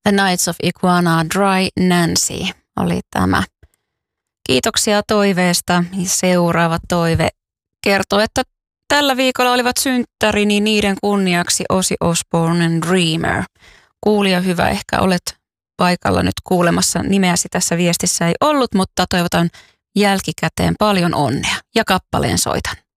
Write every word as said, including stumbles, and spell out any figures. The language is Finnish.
A Nights of Iguana, Dry Nancy oli tämä. Kiitoksia toiveesta. Seuraava toive kertoo, että tällä viikolla olivat synttäri, niin niiden kunniaksi Ozzy Osbournen Dreamer. Kuulija hyvä, ehkä olet paikalla nyt kuulemassa. Nimeäsi tässä viestissä ei ollut, mutta toivotan jälkikäteen paljon onnea ja kappaleen soitan.